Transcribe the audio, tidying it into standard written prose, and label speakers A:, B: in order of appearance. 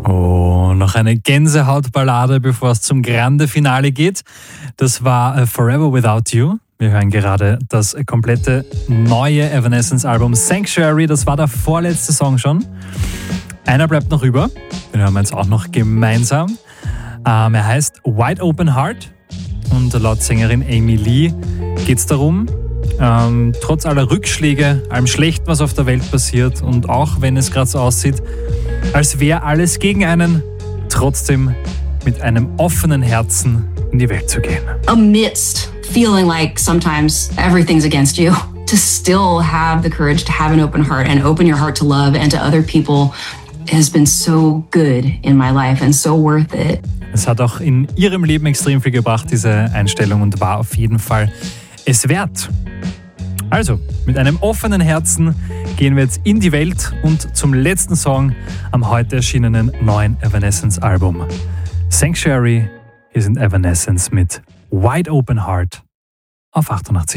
A: Oh, noch eine Gänsehautballade, bevor es zum Grande Finale geht. Das war Forever Without You. Wir hören gerade das komplette neue Evanescence-Album Sanctuary. Das war der vorletzte Song schon. Einer bleibt noch über. Den hören wir jetzt auch noch gemeinsam. Er heißt Wide Open Heart. Und laut Sängerin Amy Lee geht es darum, trotz aller Rückschläge, allem Schlechten, was auf der Welt passiert und auch wenn es gerade so aussieht, als wäre alles gegen einen, trotzdem mit einem offenen Herzen in die Welt zu gehen.
B: Amidst feeling like sometimes everything's against you, to still have the courage to have an open heart and open your heart to love and to other people has been so good in my life and so worth it.
A: Es hat auch in ihrem Leben extrem viel gebracht, diese Einstellung, und war auf jeden Fall es wert. Also, mit einem offenen Herzen gehen wir jetzt in die Welt und zum letzten Song am heute erschienenen neuen Evanescence-Album. Sanctuary, hier sind Evanescence mit Wide Open Heart auf 88.